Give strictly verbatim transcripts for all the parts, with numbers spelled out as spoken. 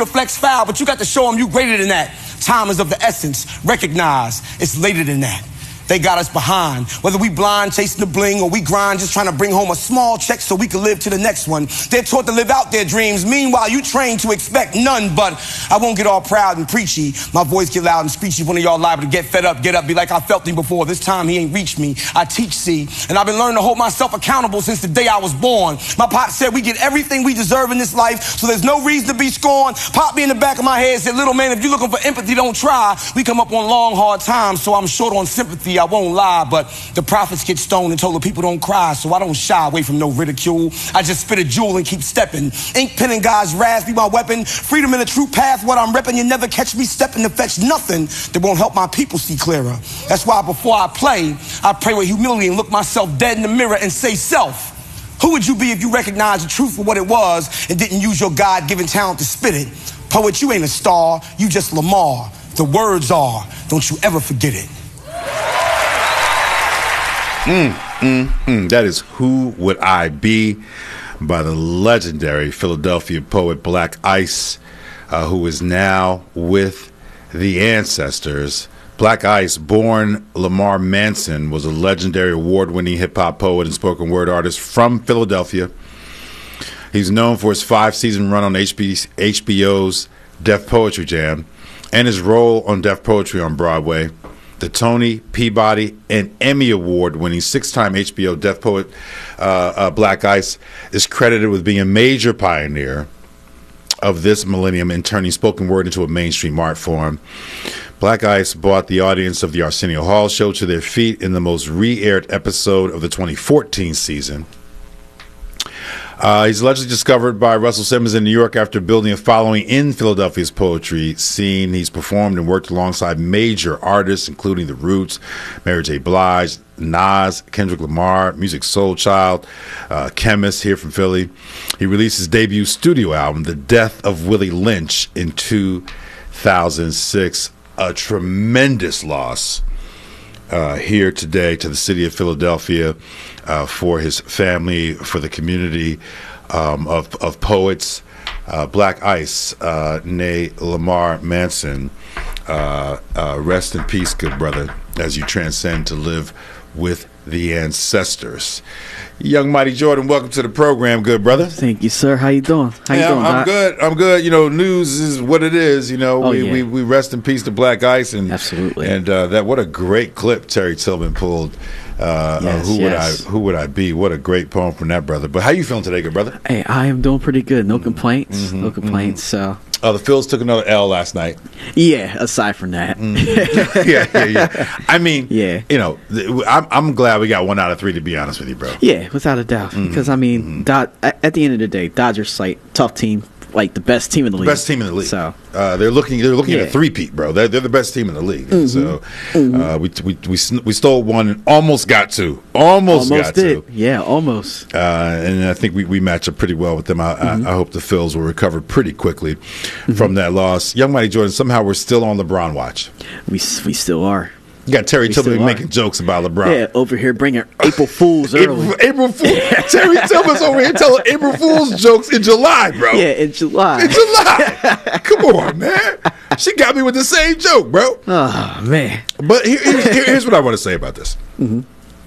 reflects foul, but you got to show them you greater than that. Time is of the essence. Recognize it's later than that. They got us behind. Whether we blind chasing the bling or we grind just trying to bring home a small check so we can live to the next one. They're taught to live out their dreams. Meanwhile, you train to expect none. But I won't get all proud and preachy. My voice get loud and screechy. One of y'all liable to get fed up, get up, be like I felt him before. This time he ain't reached me. I teach, see. And I've been learning to hold myself accountable since the day I was born. My pop said we get everything we deserve in this life, so there's no reason to be scorned. Pop me in the back of my head said, little man, if you're looking for empathy, don't try. We come up on long, hard times, so I'm short on sympathy. I won't lie, but the prophets get stoned and told the people don't cry, so I don't shy away from no ridicule. I just spit a jewel and keep stepping. Ink pen and God's wrath be my weapon. Freedom in the true path, what I'm repping. You never catch me stepping to fetch nothing that won't help my people see clearer. That's why before I play, I pray with humility and look myself dead in the mirror and say, self, who would you be if you recognized the truth for what it was and didn't use your God-given talent to spit it? Poet, you ain't a star, you just Lamar. The words are, don't you ever forget it. Mm, mm, mm. That is Who Would I Be by the legendary Philadelphia poet Black Ice, uh, who is now with the Ancestors. Black Ice, born Lamar Manson, was a legendary award-winning hip-hop poet and spoken word artist from Philadelphia. He's known for his five-season run on H B O's Def Poetry Jam and his role on Def Poetry on Broadway. The Tony, Peabody, and Emmy Award-winning six-time H B O Def Poet uh, uh, Black Ice is credited with being a major pioneer of this millennium in turning spoken word into a mainstream art form. Black Ice brought the audience of the Arsenio Hall show to their feet in the most re-aired episode of the twenty fourteen season. Uh, he's allegedly discovered by Russell Simmons in New York after building a following in Philadelphia's poetry scene. He's performed and worked alongside major artists, including The Roots, Mary J. Blige, Nas, Kendrick Lamar, Music Soul Child, uh, Chemist here from Philly. He released his debut studio album, The Death of Willie Lynch, in two thousand six. A tremendous loss uh, here today to the city of Philadelphia. Uh, for his family, for the community um, of, of poets. Uh, Black Ice, uh, nay Lamar Manson, uh, uh, rest in peace, good brother, as you transcend to live with the Ancestors. Young Mighty Jordan, welcome to the program, good brother. Thank you, sir. How you doing? How yeah, you doing, I'm Doc? good. I'm good. You know, news is what it is. You know, Oh, we, yeah. we we rest in peace to Black Ice, and Absolutely. And uh, that what a great clip Terry Tillman pulled. Uh, Yes, uh, who yes. would I? Who would I be? What a great poem from that brother. But how you feeling today, good brother? Hey, I am doing pretty good. No complaints. Mm-hmm, no complaints. So, Uh, the Phils took another L last night. yeah. Aside from that, yeah, yeah, yeah. I mean, Yeah. You know, th- I'm, I'm glad we got one out of three. To be honest with you, bro. yeah, without a doubt. Mm-hmm, Because I mean, Dod- at at the end of the day, Dodgers like tough team, like the best team in the league. Best team in the league. So, uh, they're looking. They're looking at Yeah. a three-peat, bro. They're, they're the best team in the league. Mm-hmm. So uh, we, we we sn- we stole one and almost got two. Almost, almost got did. two. Yeah, almost. Uh, and I think we, we match up pretty well with them. I, Mm-hmm. I, I hope the Phils will recover pretty quickly from that loss. Young Mighty Jordan, somehow we're still on LeBron watch. We s- we still are. You got Terry We Tillman still are. making jokes about LeBron. Yeah, over here bringing April Fools early. April, April Fool's. Terry Tillman's over here telling April Fool's jokes in July, bro. Yeah, in July. In July. Come on, man. She got me with the same joke, bro. Oh man. But here, here's, here- here's what I want to say about this. Mm-hmm.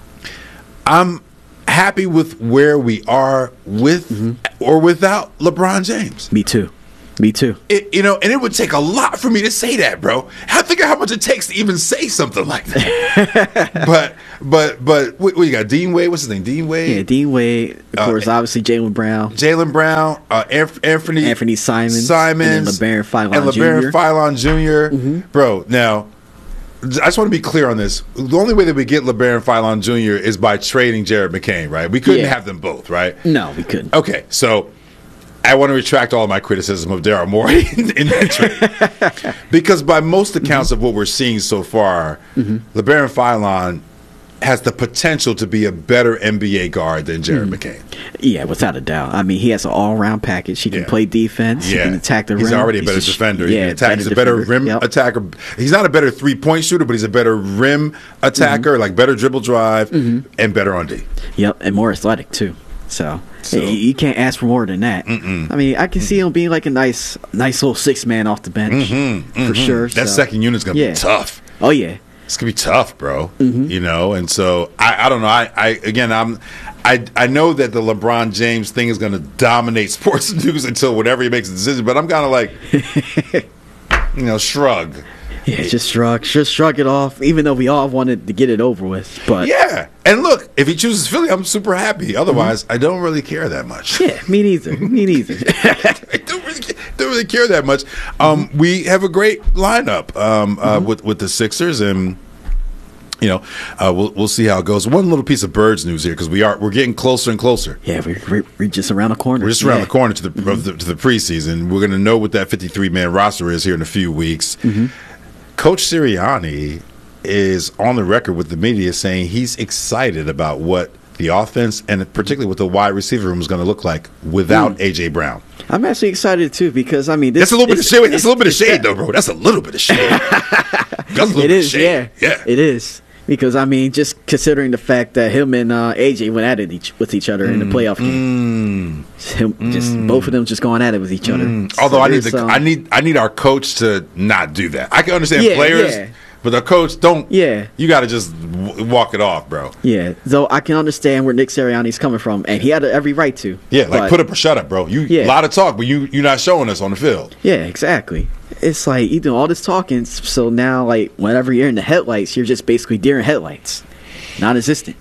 I'm happy with where we are with Mm-hmm. or without LeBron James. Me too. Me too. It, you know, and it would take a lot for me to say that, bro. I think of how much it takes to even say something like that. but, but, but, what, what you got? Dean Wade? What's his name? Dean Wade? Yeah, Dean Wade. Of Uh, course, obviously Jalen Brown. Jalen Brown, uh, Anf- Anthony, Anthony Simons, Simons, and then LeBaron Philon and LeBaron Junior Philon Junior Mm-hmm. Bro, now, I just want to be clear on this. The only way that we get LeBaron Philon Junior is by trading Jared McCain, right? We couldn't Yeah. have them both, right? No, we couldn't. Okay, so I want to retract all of my criticism of Daryl Morey in, in that trade. Because by most accounts Mm-hmm. of what we're seeing so far, mm-hmm. LeBaron Philon has the potential to be a better N B A guard than Jared Mm-hmm. McCain. Yeah, without a doubt. I mean, he has an all-around package. He can Yeah. play defense. He Yeah, can attack the he's rim. already a better just- defender. He Yeah, can attack. He's a better defender. rim Yep. attacker. He's not a better three-point shooter, but he's a better rim attacker, Mm-hmm. like better dribble drive and better on D. Yep, and more athletic too. So, So- you, you can't ask for more than that. Mm-mm. I mean, I can see him being like a nice, nice little six man off the bench Mm-hmm, for sure. That so. second unit's gonna Yeah. be tough. Oh yeah, It's gonna be tough, bro. Mm-hmm. You know, and so I, I don't know. I, I again, I'm, I, I know that the LeBron James thing is gonna dominate sports news until whenever he makes a decision. But I'm kind of like, you know, shrug. yeah. Just shrug, just shrug it off. Even though we all wanted to get it over with, but Yeah, and look, if he chooses Philly, I'm super happy. Otherwise, I don't really care that much. yeah, me neither. Me neither. I don't really, don't really care that much. Um, we have a great lineup um, uh, with with the Sixers, and you know, uh, we'll we'll see how it goes. One little piece of Birds news here because we are we're getting closer and closer. yeah, we're, we're, we're just around the corner. We're just around Yeah. the corner to the, of the to the preseason. We're going to know what that fifty-three man roster is here in a few weeks. Coach Sirianni is on the record with the media saying he's excited about what the offense and particularly what the wide receiver room is going to look like without A J Brown. I'm actually excited too because I mean, this, That's a little bit of it's- shade. That's a little bit of it's- shade, though, bro. That's a little bit of shade. That's a little It bit is, of shade. yeah, yeah. it is because I mean, just considering the fact that him and uh, A J went at it each, with each other in the playoff game, him, just both of them just going at it with each other. So Although I need there's, the, um, I need I need our coach to not do that. I can understand Yeah, players, yeah. but the coach don't. Yeah. you got to just w- walk it off, bro. yeah. Though I can understand where Nick Sirianni's coming from, and he had every right to. Yeah, like but- put up or shut up, bro. You Yeah. a lot of talk, but you you're not showing us on the field. Yeah, exactly. It's like you do all this talking, so now like whenever you're in the headlights, you're just basically deer in headlights, non-existent.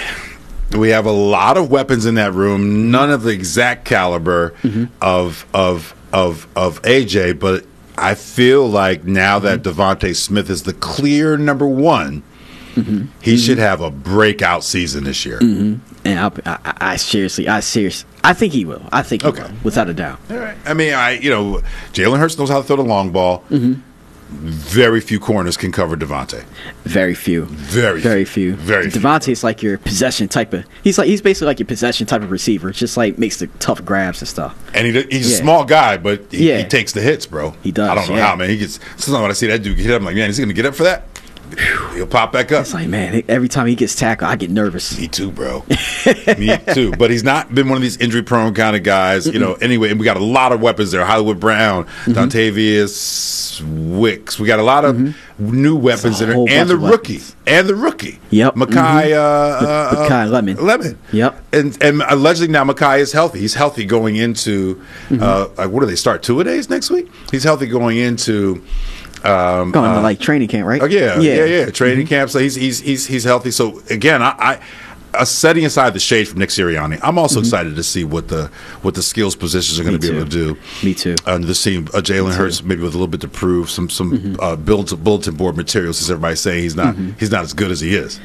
We have a lot of weapons in that room, none of the exact caliber Mm-hmm. of of of of A J, but I feel like now that Mm-hmm. Devontae Smith is the clear number one, Mm-hmm. he should have a breakout season this year. And I, I, I seriously, I seriously, I think he will. I think he Okay. will, without a doubt. All right. I mean, I you know, Jalen Hurts knows how to throw the long ball. Mm-hmm. Very few corners can cover Devontae. Very few. Very very few. few. Very few. Devontae's like your possession type of. He's like he's basically like your possession type of receiver. It's just like makes the tough grabs and stuff. And he, he's Yeah. a small guy, but he, Yeah. he takes the hits, bro. He does, I don't know yeah. how, man. He gets. Sometimes when I see that dude get hit, I'm like, man, is he going to get up for that? He'll pop back up. It's like man, every time he gets tackled, I get nervous. Me too, bro. Me too. But he's not been one of these injury-prone kind of guys. You know. Anyway, and we got a lot of weapons there. Hollywood Brown, Mm-hmm. Dontavius Wicks. We got a lot of new weapons a in there, whole and bunch the of rookie, weapons. and the rookie. Yep. Makai. Mhm. Uh, uh, Makai Lemon. Lemon. Yep. And and allegedly now Makai is healthy. He's healthy going into. Mm-hmm. Uh, like what do they start two a days next week? He's healthy going into. Um, Going uh, to like training camp, right? Oh yeah, yeah, yeah. Training Mm-hmm. camp. So he's he's he's he's healthy. So again, I, I uh, setting aside the shade from Nick Sirianni, I'm also excited to see what the what the skills positions are going to be Mm-hmm. Me able to too. do. Me too. Under the scene, uh, Jalen Hurts maybe with a little bit to prove, some some Mm-hmm. uh, bulletin, bulletin board material. Since everybody's saying he's not Mm-hmm. he's not as good as he is.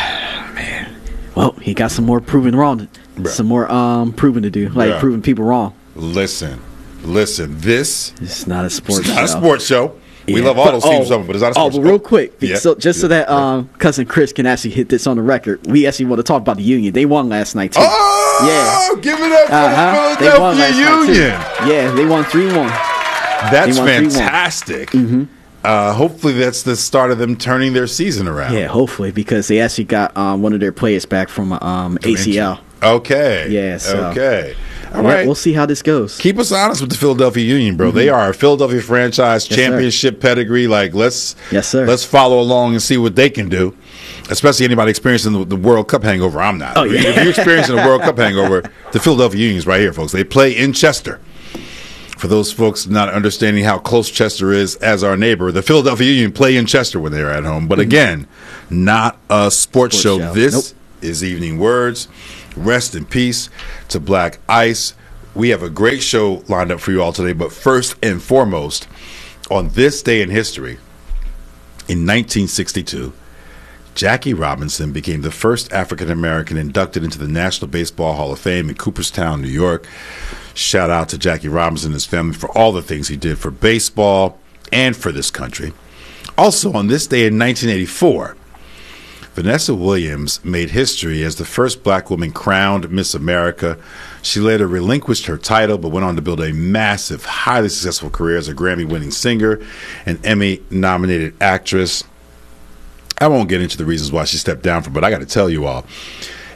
Well, he got some more proving wrong, Bruh. some more um proving to do, like Yeah. proving people wrong. Listen, listen. This It's not a sports is not a show. sports show. We Yeah. love all But- those teams, oh, but it's not a Oh, sports but show. real quick, Yeah. so just so Yeah. that um, cousin Chris can actually hit this on the record, we actually want to talk about the Union. They won last night too. Oh, Yeah. give it up for Uh-huh. the They won Philadelphia last night too. Union. Yeah, they won three one. That's They won three one. fantastic. Uh, hopefully, that's the start of them turning their season around. Yeah, hopefully because they actually got um, one of their players back from um, A C L. Okay. Yeah, so- Okay. All Yeah, right. we'll see how this goes. Keep us honest with the Philadelphia Union, bro. They are a Philadelphia franchise, Yes, sir. championship pedigree. Like, let's Yes, sir. let's follow along and see what they can do. Especially anybody experiencing the, the World Cup hangover. I'm not. Oh, yeah. If you're experiencing a World Cup hangover, the Philadelphia Union's right here, folks. They play in Chester. For those folks not understanding how close Chester is as our neighbor, the Philadelphia Union play in Chester when they're at home. But again, not a sports, Sports show. show. This Nope. is Evening Words. Rest in peace to Black Ice. We have a great show lined up for you all today. But first and foremost, on this day in history, in nineteen sixty-two, Jackie Robinson became the first African American inducted into the National Baseball Hall of Fame in Cooperstown, New York. Shout out to Jackie Robinson and his family for all the things he did for baseball and for this country. Also, on this day in nineteen eighty-four, Vanessa Williams made history as the first black woman crowned Miss America. She later relinquished her title, but went on to build a massive, highly successful career as a Grammy-winning singer and Emmy-nominated actress. I won't get into the reasons why she stepped down from, but I got to tell you all,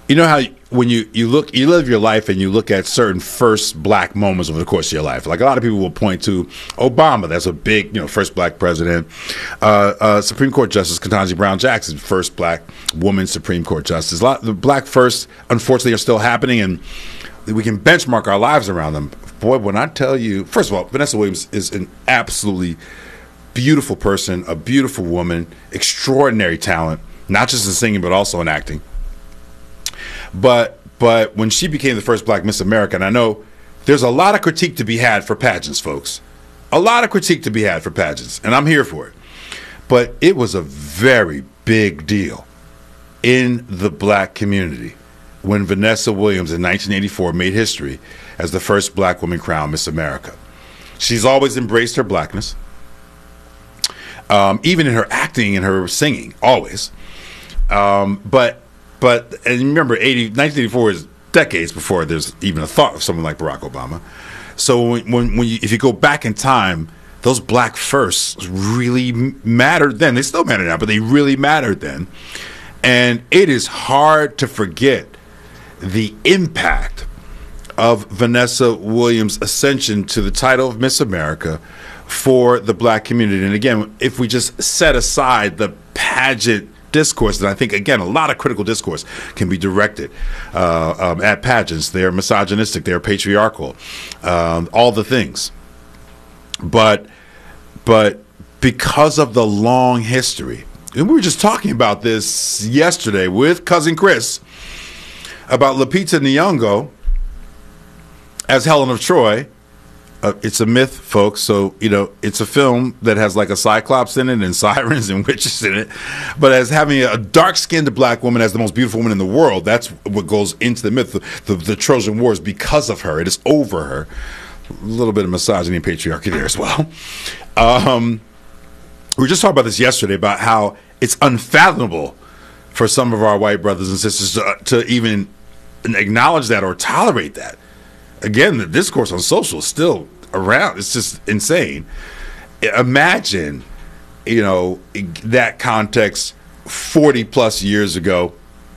You know how when you, you look, you live your life and you look at certain first black moments over the course of your life. Like a lot of people will point to Obama. That's a big, you know, first black president. Uh, uh, Supreme Court Justice Ketanji Brown Jackson, first black woman Supreme Court Justice. A lot, the black firsts, unfortunately, are still happening, and we can benchmark our lives around them. Boy, when I tell you, first of all, Vanessa Williams is an absolutely beautiful person, a beautiful woman, extraordinary talent, not just in singing, but also in acting. But but when she became the first black Miss America, and I know there's a lot of critique to be had for pageants, folks. A lot of critique to be had for pageants, and I'm here for it. But it was a very big deal in the black community when Vanessa Williams in nineteen eighty-four made history as the first black woman crowned Miss America. She's always embraced her blackness, um, even in her acting and her singing, always. Um, but But, and remember, nineteen eighty-four is decades before there's even a thought of someone like Barack Obama. So when, when, when you, if you go back in time, those black firsts really mattered then. They still matter now, but they really mattered then. And it is hard to forget the impact of Vanessa Williams' ascension to the title of Miss America for the black community. And again, if we just set aside the pageant discourse, and I think, again, a lot of critical discourse can be directed uh, um, at pageants. They're misogynistic, they're patriarchal, um, all the things. But, but because of the long history, and we were just talking about this yesterday with Cousin Chris about Lupita Nyong'o as Helen of Troy. Uh, it's a myth, folks. So, you know, it's a film that has like a cyclops in it and sirens and witches in it. But as having a dark-skinned black woman as the most beautiful woman in the world, that's what goes into the myth. The, the, the Trojan War is because of her. It is over her. A little bit of misogyny and patriarchy there as well. Um, we were just talking about this yesterday, about how it's unfathomable for some of our white brothers and sisters to, to even acknowledge that or tolerate that. Again, the discourse on social is still around. It's just insane. Imagine, you know, that context forty plus years ago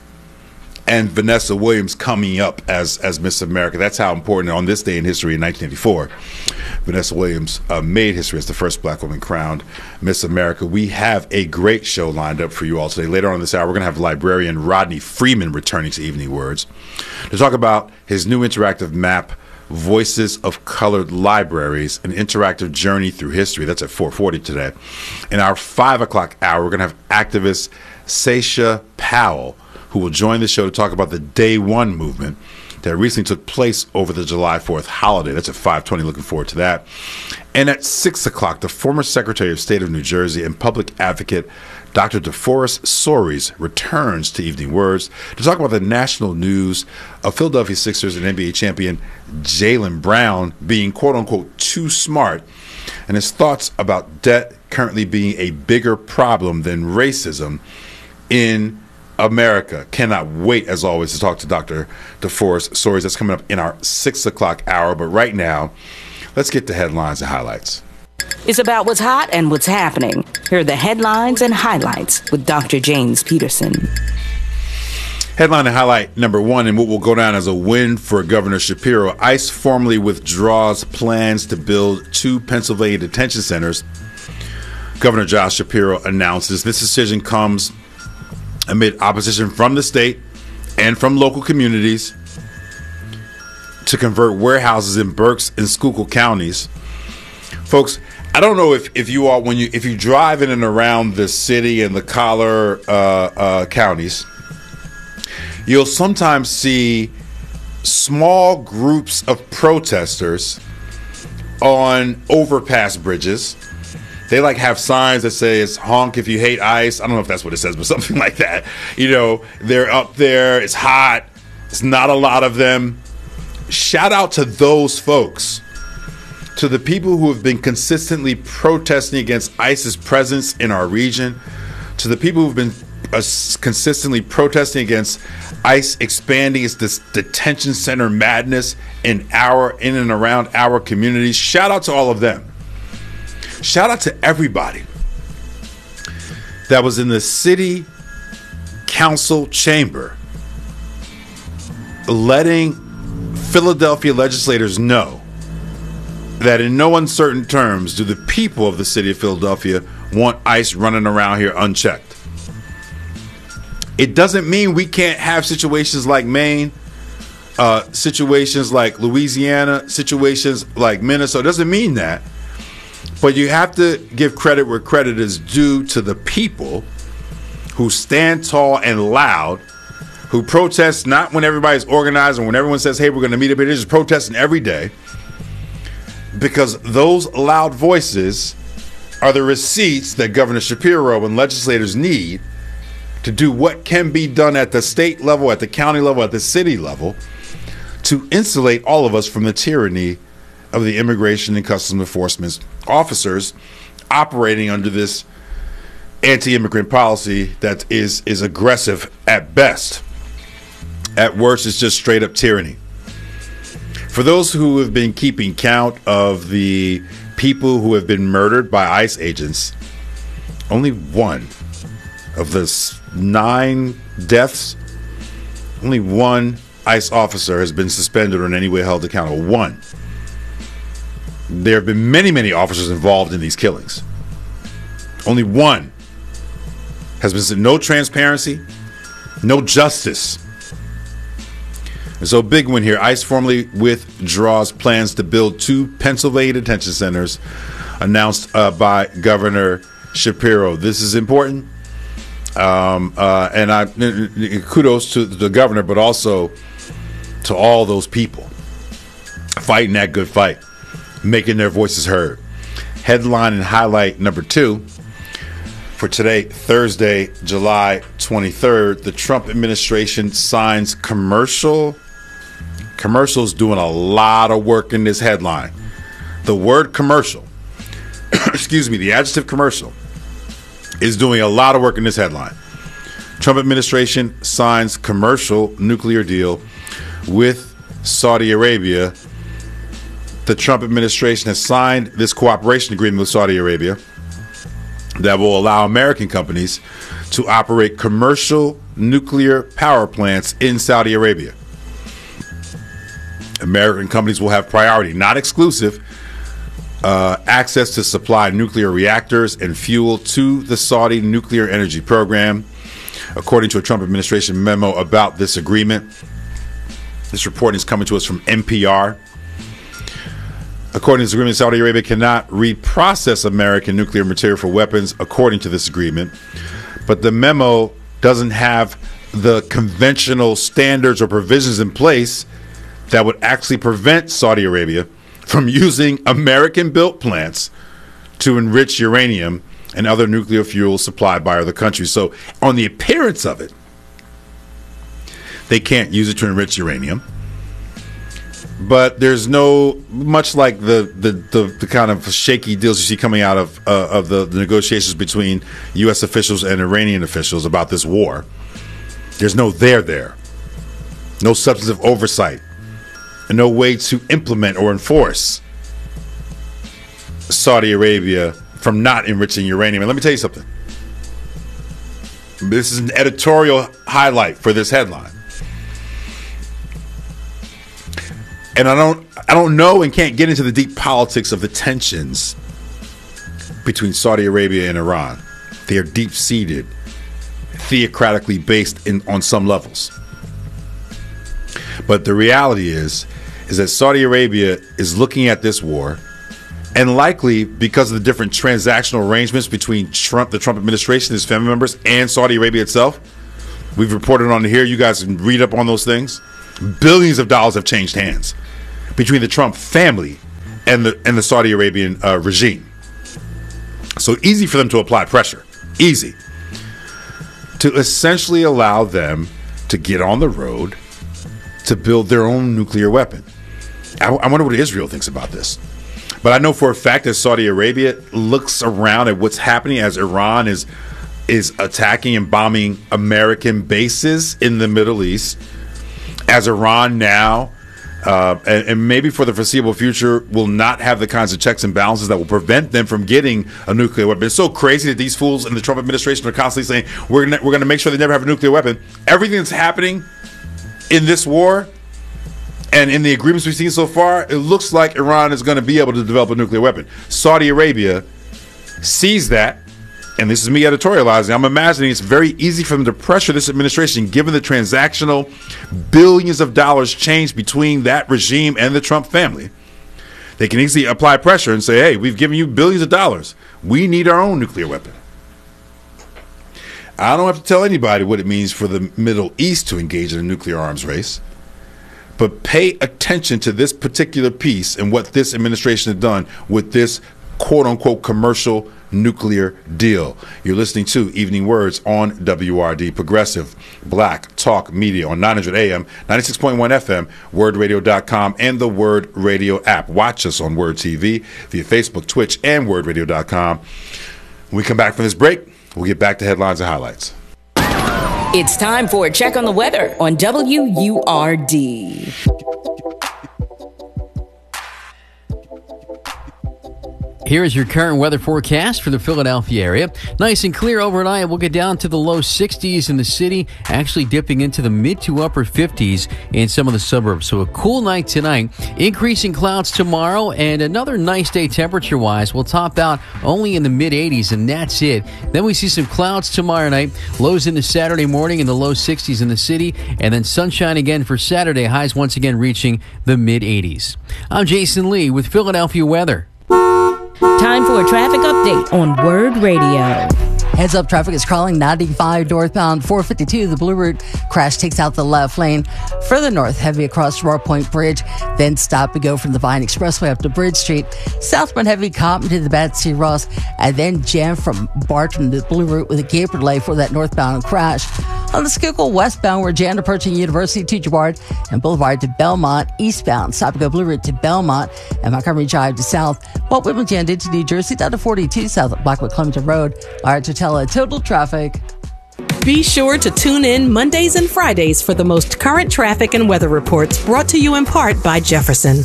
and Vanessa Williams coming up as, as Miss America. That's how important on this day in history in nineteen eighty-four, Vanessa Williams uh, made history as the first black woman crowned Miss America. We have a great show lined up for you all today. Later on this hour, we're going to have librarian Rodney Freeman returning to Evening Words to talk about his new interactive map, Voices of Colored Libraries, an interactive journey through history. That's at four forty today. In our five o'clock hour, we're going to have activist Saisha Powell, who will join the show to talk about the Day One movement that recently took place over the July fourth holiday. That's at five twenty. Looking forward to that. And at six o'clock, the former Secretary of State of New Jersey and public advocate Doctor DeForest Soaries returns to Evening Words to talk about the national news of Philadelphia Sixers and N B A champion Jaylen Brown being quote-unquote too smart, and his thoughts about debt currently being a bigger problem than racism in America. Cannot wait, as always, to talk to Doctor DeForest Soaries. That's coming up in our six o'clock hour. But right now, let's get to headlines and highlights. It's about what's hot and what's happening. Here are the headlines and highlights with Doctor James Peterson. Headline and highlight number one, and what will go down as a win for Governor Shapiro. ICE formally withdraws plans to build two Pennsylvania detention centers. Governor Josh Shapiro announces this decision comes amid opposition from the state and from local communities to convert warehouses in Berks and Schuylkill counties. Folks, I don't know if, if you all, when you if you drive in and around the city and the collar uh, uh, counties, you'll sometimes see small groups of protesters on overpass bridges. They like have signs that say it's honk if you hate ICE. I don't know if that's what it says, but something like that. You know, they're up there. It's hot. It's not a lot of them. Shout out to those folks, to the people who have been consistently protesting against ICE's presence in our region, to the people who've been uh, consistently protesting against ICE expanding its this detention center madness in our in and around our communities. Shout out to all of them. Shout out to everybody that was in the city council chamber letting Philadelphia legislators know that in no uncertain terms do the people of the city of Philadelphia want ICE running around here unchecked. It doesn't mean we can't have situations like Maine, uh, situations like Louisiana, situations like Minnesota. It doesn't mean that. But you have to give credit where credit is due to the people who stand tall and loud, who protest not when everybody's organized and when everyone says, hey, we're going to meet up here. They're just protesting every day. Because those loud voices are the receipts that Governor Shapiro and legislators need to do what can be done at the state level, at the county level, at the city level, to insulate all of us from the tyranny of the immigration and customs enforcement officers operating under this anti-immigrant policy that is, is aggressive at best. At worst, it's just straight up tyranny. For those who have been keeping count of the people who have been murdered by ICE agents, only one of the nine deaths, only one ICE officer has been suspended or in any way held accountable. One. There have been many, many officers involved in these killings. Only one has been no transparency, no justice. And so, big win here. ICE formally withdraws plans to build two Pennsylvania detention centers announced uh, by Governor Shapiro. This is important. Um, uh, and I kudos to the governor, but also to all those people fighting that good fight, making their voices heard. Headline and highlight number two for today, Thursday, July twenty-third. The Trump administration signs commercial. Commercial's doing a lot of work in this headline. The word commercial, excuse me, the adjective commercial, is doing a lot of work in this headline. Trump administration signs commercial nuclear deal with Saudi Arabia. The Trump administration has signed this cooperation agreement with Saudi Arabia that will allow American companies to operate commercial nuclear power plants in Saudi Arabia. American companies will have priority, not exclusive, uh, access to supply nuclear reactors and fuel to the Saudi nuclear energy program, according to a Trump administration memo about this agreement. This reporting is coming to us from N P R. According to this agreement, Saudi Arabia cannot reprocess American nuclear material for weapons, according to this agreement. But the memo doesn't have the conventional standards or provisions in place that would actually prevent Saudi Arabia from using American-built plants to enrich uranium and other nuclear fuels supplied by other countries. So on the appearance of it, they can't use it to enrich uranium. But there's no, much like the the, the, the kind of shaky deals you see coming out of uh, of the, the negotiations between U S officials and Iranian officials about this war, there's no there there, no substantive oversight, and no way to implement or enforce Saudi Arabia from not enriching uranium. And let me tell you something. This is an editorial highlight for this headline. And I don't I don't know and can't get into the deep politics of the tensions between Saudi Arabia and Iran. They are deep-seated, theocratically based in on some levels. But the reality is, is that Saudi Arabia is looking at this war, and likely because of the different transactional arrangements between Trump, the Trump administration, his family members, and Saudi Arabia itself. We've reported on here. You guys can read up on those things. Billions of dollars have changed hands between the Trump family and the and the Saudi Arabian uh, regime. So easy for them to apply pressure. Easy. To essentially allow them to get on the road to build their own nuclear weapon. I, I wonder what Israel thinks about this. But I know for a fact that Saudi Arabia looks around at what's happening as Iran is is attacking and bombing American bases in the Middle East, as Iran now, uh, and, and maybe for the foreseeable future, will not have the kinds of checks and balances that will prevent them from getting a nuclear weapon. It's so crazy that these fools in the Trump administration are constantly saying, we're gonna, we're going to make sure they never have a nuclear weapon. Everything that's happening in this war And in the agreements we've seen so far, it looks like Iran is going to be able to develop a nuclear weapon. Saudi Arabia sees that, and this is me editorializing. I'm imagining it's very easy for them to pressure this administration, given the transactional billions of dollars change between that regime and the Trump family. They can easily apply pressure and say, hey, we've given you billions of dollars. We need our own nuclear weapon. I don't have to tell anybody what it means for the Middle East to engage in a nuclear arms race. But pay attention to this particular piece and what this administration has done with this quote-unquote commercial nuclear deal. You're listening to Evening Words on W R D, Progressive Black Talk Media on nine hundred A M, ninety-six point one F M, word radio dot com, and the Word Radio app. Watch us on Word T V via Facebook, Twitch, and word radio dot com. When we come back from this break, we'll get back to headlines and highlights. It's time for a check on the weather on W U R D. Here is your current weather forecast for the Philadelphia area. Nice and clear overnight. We'll get down to the low sixties in the city, actually dipping into the mid to upper fifties in some of the suburbs. So a cool night tonight, increasing clouds tomorrow, and another nice day temperature-wise. We'll top out only in the mid eighties, and that's it. Then we see some clouds tomorrow night, lows into Saturday morning in the low sixties in the city, and then sunshine again for Saturday, highs once again reaching the mid eighties. I'm Jason Lee with Philadelphia weather. Time for a traffic update on Word Radio. Heads up, traffic is crawling ninety-five northbound four fifty-two. The Blue Route crash takes out the left lane. Further north, heavy across Roar Point Bridge. Then stop and go from the Vine Expressway up to Bridge Street. Southbound heavy Compton to the Betsy Ross. And then jam from Barton to the Blue Route with a gaper delay for that northbound crash. On the Schuylkill westbound, we're jammed approaching University to Girard and Boulevard to Belmont. Eastbound, stop and go Blue Route to Belmont and Montgomery Drive to South. Walt Whitman jammed into New Jersey down to forty-two South at Blackwood Clemson Road. All right, to tell a total traffic. Be sure to tune in Mondays and Fridays for the most current traffic and weather reports brought to you in part by Jefferson.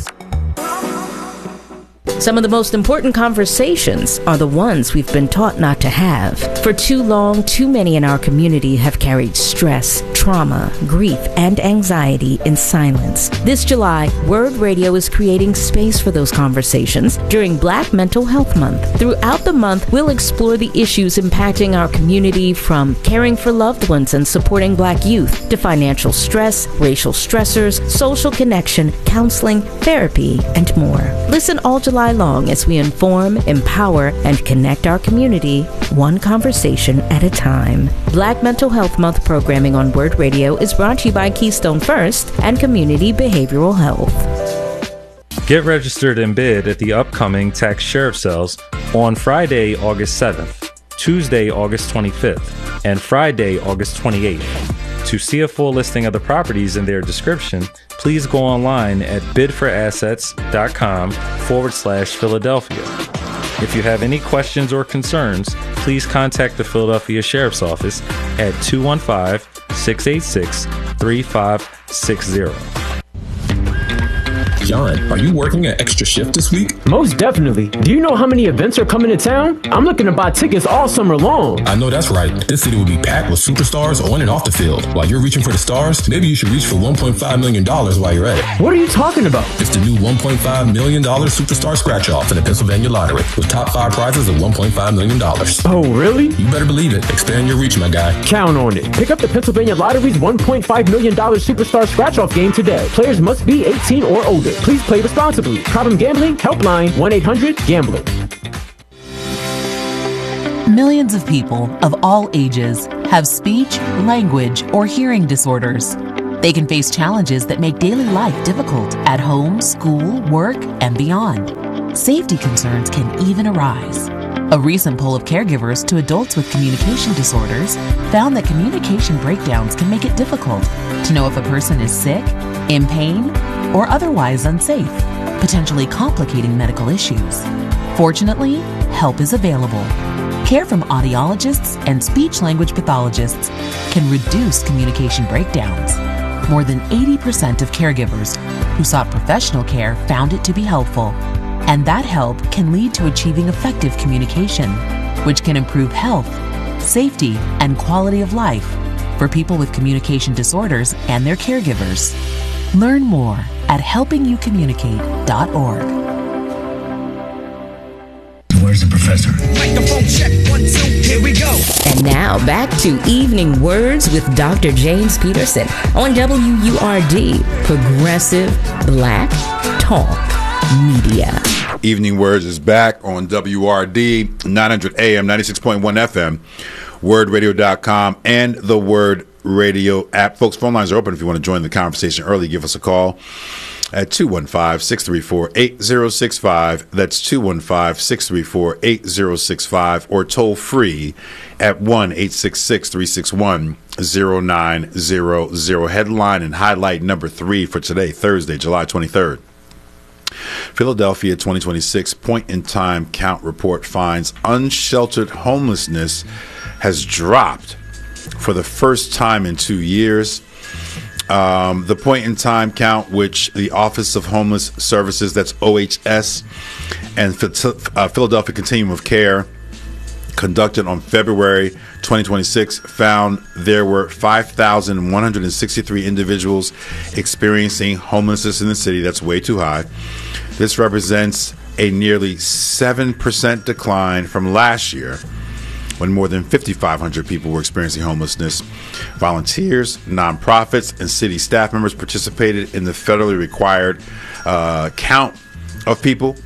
Some of the most important conversations are the ones we've been taught not to have. For too long, too many in our community have carried stress, trauma, grief, and anxiety in silence. This July, Word Radio is creating space for those conversations during Black Mental Health Month. Throughout the month, we'll explore the issues impacting our community, from caring for loved ones and supporting Black youth to financial stress, racial stressors, social connection, counseling, therapy, and more. Listen all July long as we inform, empower, and connect our community one conversation at a time. Black Mental Health Month programming on Word Radio is brought to you by Keystone First and Community Behavioral Health. Get registered and bid at the upcoming tax sheriff sales on Friday, August seventh, Tuesday, August twenty-fifth, and Friday, August twenty-eighth. To see a full listing of the properties in their description, please go online at bidforassets.com forward slash Philadelphia. If you have any questions or concerns, please contact the Philadelphia Sheriff's Office at two one five, six eight six, three five six zero. John, are you working an extra shift this week? Most definitely. Do you know how many events are coming to town? I'm looking to buy tickets all summer long. I know that's right. This city will be packed with superstars on and off the field. While you're reaching for the stars, maybe you should reach for one point five million dollars while you're at it. What are you talking about? It's the new one point five million dollars Superstar Scratch-Off in the Pennsylvania Lottery with top five prizes of one point five million dollars. Oh, really? You better believe it. Expand your reach, my guy. Count on it. Pick up the Pennsylvania Lottery's one point five million dollars Superstar Scratch-Off game today. Players must be eighteen or older. Please play responsibly. Problem gambling? Helpline one eight hundred gambler. Millions of people of all ages have speech, language, or hearing disorders. They can face challenges that make daily life difficult at home, school, work, and beyond. Safety concerns can even arise. A recent poll of caregivers to adults with communication disorders found that communication breakdowns can make it difficult to know if a person is sick, in pain, or otherwise unsafe, potentially complicating medical issues. Fortunately, help is available. Care from audiologists and speech-language pathologists can reduce communication breakdowns. More than eighty percent of caregivers who sought professional care found it to be helpful, and that help can lead to achieving effective communication, which can improve health, safety, and quality of life for people with communication disorders and their caregivers. Learn more at helping you communicate dot org. Where's the professor? Microphone check, one, two, here we go. And now back to Evening Words with Doctor James Peterson on W U R D, Progressive Black Talk Media. Evening Words is back on W R D, nine hundred A M, ninety-six point one F M, word radio dot com, and the Word Radio app. Folks, phone lines are open if you want to join the conversation early. Give us a call at two one five, six three four, eight zero six five. That's two one five, six three four, eight zero six five, or toll free at one eight six six, three six one, zero nine zero zero. Headline and highlight number three for today, Thursday, July twenty-third. Philadelphia twenty twenty-six point-in-time count report finds unsheltered homelessness has dropped for the first time in two years. Um, the point-in-time count, which the Office of Homeless Services, that's O H S, and uh, Philadelphia Continuum of Care, conducted on February twenty twenty-six, found there were five thousand one hundred sixty-three individuals experiencing homelessness in the city. That's way too high. This represents a nearly seven percent decline from last year, when more than fifty-five hundred people were experiencing homelessness. Volunteers, nonprofits, and city staff members participated in the federally required uh, count of people.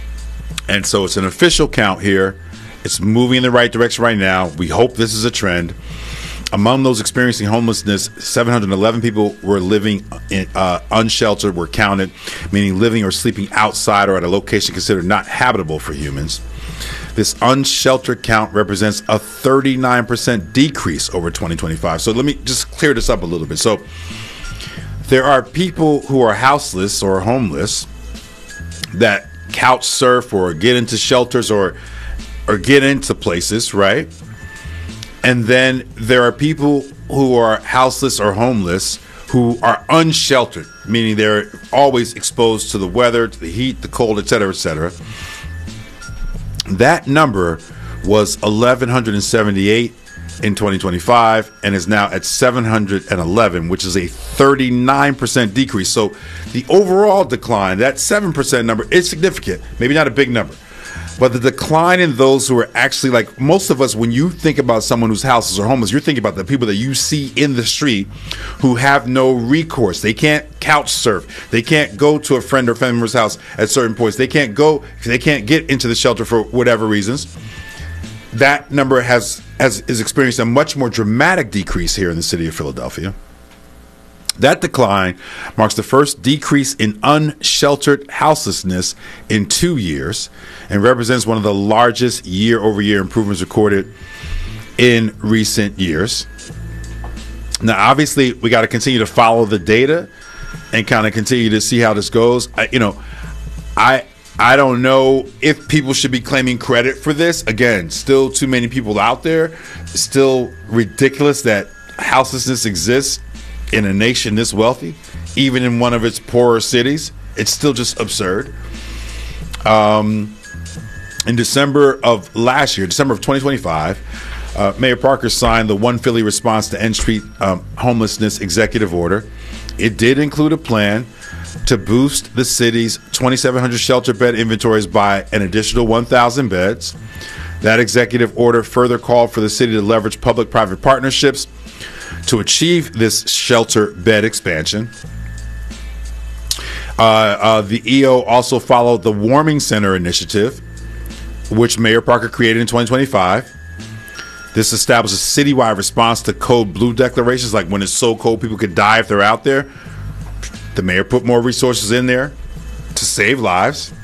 And so it's an official count here. It's moving in the right direction right now. We hope this is a trend. Among those experiencing homelessness, seven hundred eleven people were living in, uh, unsheltered, were counted, meaning living or sleeping outside or at a location considered not habitable for humans. This unsheltered count represents a thirty-nine percent decrease over twenty twenty-five. So let me just clear this up a little bit. So there are people who are houseless or homeless that couch surf or get into shelters or or get into places, right? And then there are people who are houseless or homeless who are unsheltered, meaning they're always exposed to the weather, to the heat, the cold, et cetera, et cetera. That number was eleven seventy-eight in twenty twenty-five and is now at seven hundred eleven, which is a thirty-nine percent decrease. So the overall decline, that seven percent number, is significant. Maybe not a big number, but the decline in those who are actually, like most of us, when you think about someone whose houses are homeless, you're thinking about the people that you see in the street who have no recourse. They can't couch surf. They can't go to a friend or family member's house at certain points. They can't go, they can't get into the shelter for whatever reasons. That number has, has is experienced a much more dramatic decrease here in the city of Philadelphia. That decline marks the first decrease in unsheltered houselessness in two years and represents one of the largest year-over-year improvements recorded in recent years. Now, obviously, we got to continue to follow the data and kind of continue to see how this goes. I, you know, I I don't know if people should be claiming credit for this. Again, still too many people out there. Still ridiculous that houselessness exists in a nation this wealthy, even in one of its poorer cities. It's still just absurd. Um, in December of last year, December of twenty twenty-five, uh, Mayor Parker signed the One Philly Response to End Street um, Homelessness Executive Order. It did include a plan to boost the city's twenty-seven hundred shelter bed inventories by an additional one thousand beds. That executive order further called for the city to leverage public-private partnerships to achieve this shelter bed expansion. Uh, uh, the E O also followed the Warming Center initiative, which Mayor Parker created in twenty twenty-five. This established a citywide response to Code Blue declarations, like when it's so cold people could die if they're out there. The mayor put more resources in there to save lives.